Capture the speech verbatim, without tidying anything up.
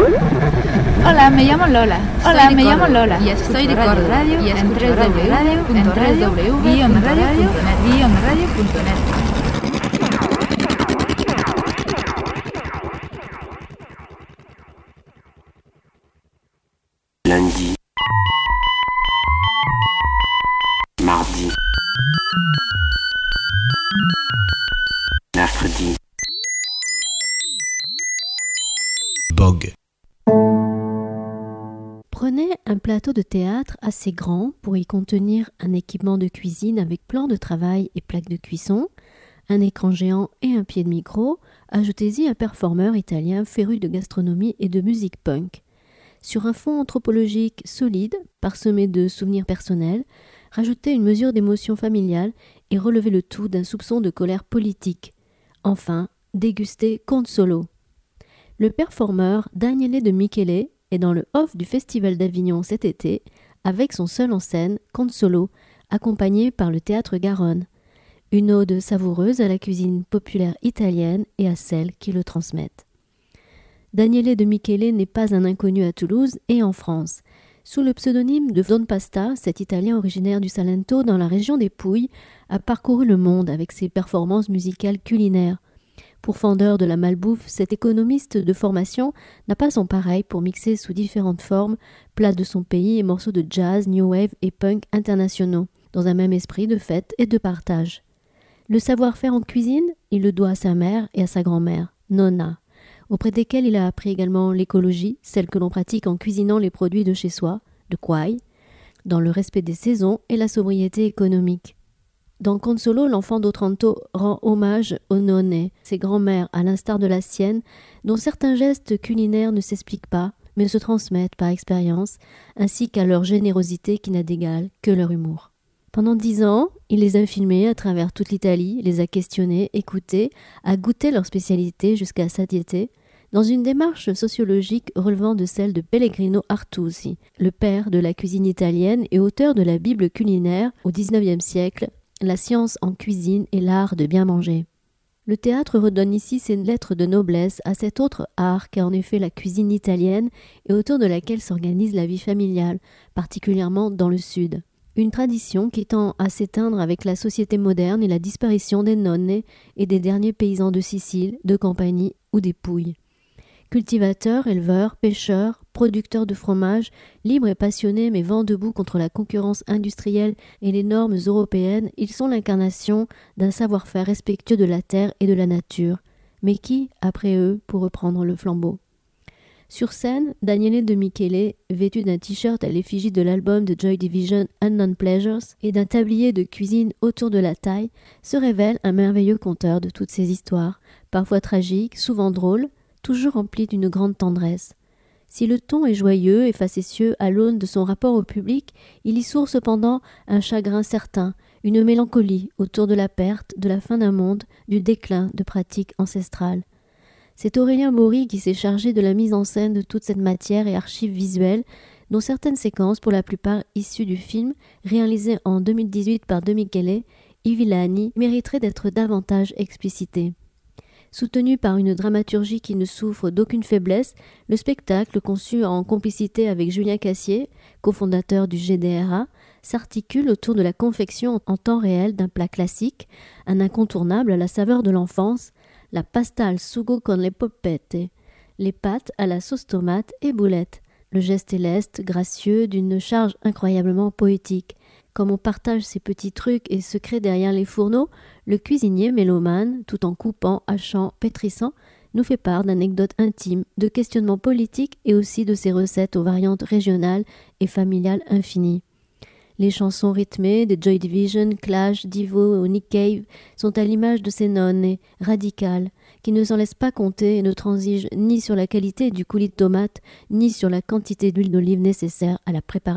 Hola, me llamo Lola. Hola, me llamo Lola. Y estoy de Córdoba Radio y en tres w radio punto radio punto net. Lundi, mardi, mercredi, Bog. Prenez un plateau de théâtre assez grand pour y contenir un équipement de cuisine avec plan de travail et plaque de cuisson, un écran géant et un pied de micro. Ajoutez-y un performeur italien féru de gastronomie et de musique punk. Sur un fond anthropologique solide, parsemé de souvenirs personnels, rajoutez une mesure d'émotion familiale et relevez le tout d'un soupçon de colère politique. Enfin, dégustez Conte Solo. Le performeur Daniele De Michele est dans le off du Festival d'Avignon cet été avec son seul en scène Conte Solo, accompagné par le Théâtre Garonne. Une ode savoureuse à la cuisine populaire italienne et à celles qui le transmettent. Daniele De Michele n'est pas un inconnu à Toulouse et en France. Sous le pseudonyme de Don Pasta, cet Italien originaire du Salento dans la région des Pouilles a parcouru le monde avec ses performances musicales culinaires. Pourfendeur de la malbouffe, cet économiste de formation n'a pas son pareil pour mixer sous différentes formes plats de son pays et morceaux de jazz, new wave et punk internationaux, dans un même esprit de fête et de partage. Le savoir-faire en cuisine, il le doit à sa mère et à sa grand-mère, Nonna, auprès desquelles il a appris également l'écologie, celle que l'on pratique en cuisinant les produits de chez soi, de Quai, dans le respect des saisons et la sobriété économique. Dans Conte Solo, l'enfant d'Otranto rend hommage aux nonnes, ses grands-mères à l'instar de la sienne, dont certains gestes culinaires ne s'expliquent pas, mais se transmettent par expérience, ainsi qu'à leur générosité qui n'a d'égal que leur humour. Pendant dix ans, il les a filmés à travers toute l'Italie, les a questionnés, écoutés, a goûté leur spécialité jusqu'à satiété, dans une démarche sociologique relevant de celle de Pellegrino Artusi, le père de la cuisine italienne et auteur de la Bible culinaire au dix-neuvième siècle, La science en cuisine et l'art de bien manger. Le théâtre redonne ici ses lettres de noblesse à cet autre art qu'est en effet la cuisine italienne et autour de laquelle s'organise la vie familiale, particulièrement dans le sud. Une tradition qui tend à s'éteindre avec la société moderne et la disparition des nonnes et des derniers paysans de Sicile, de Campanie ou des Pouilles. Cultivateurs, éleveurs, pêcheurs, producteurs de fromage, libres et passionnés mais vent debout contre la concurrence industrielle et les normes européennes, ils sont l'incarnation d'un savoir-faire respectueux de la terre et de la nature. Mais qui, après eux, pour reprendre le flambeau? Sur scène, Daniele De Michele, vêtu d'un t-shirt à l'effigie de l'album de Joy Division Unknown Pleasures et d'un tablier de cuisine autour de la taille, se révèle un merveilleux conteur de toutes ces histoires, parfois tragiques, souvent drôles, toujours rempli d'une grande tendresse. Si le ton est joyeux et facétieux à l'aune de son rapport au public, il y sourd cependant un chagrin certain, une mélancolie autour de la perte, de la fin d'un monde, du déclin de pratiques ancestrales. C'est Aurélien Maury qui s'est chargé de la mise en scène de toute cette matière et archives visuelles, dont certaines séquences, pour la plupart issues du film, réalisé en deux mille dix-huit par De Michele, I Villani, mériteraient d'être davantage explicitées. Soutenu par une dramaturgie qui ne souffre d'aucune faiblesse, le spectacle, conçu en complicité avec Julien Cassier, cofondateur du G D R A, s'articule autour de la confection en temps réel d'un plat classique, un incontournable à la saveur de l'enfance, la pasta al sugo con le poppette, les pâtes à la sauce tomate et boulettes. Le geste est leste, gracieux, d'une charge incroyablement poétique. Comme on partage ses petits trucs et secrets derrière les fourneaux, le cuisinier mélomane, tout en coupant, hachant, pétrissant, nous fait part d'anecdotes intimes, de questionnements politiques et aussi de ses recettes aux variantes régionales et familiales infinies. Les chansons rythmées de Joy Division, Clash, Divo ou Nick Cave sont à l'image de ces nonnes radicales, qui ne s'en laissent pas compter et ne transigent ni sur la qualité du coulis de tomate, ni sur la quantité d'huile d'olive nécessaire à la préparation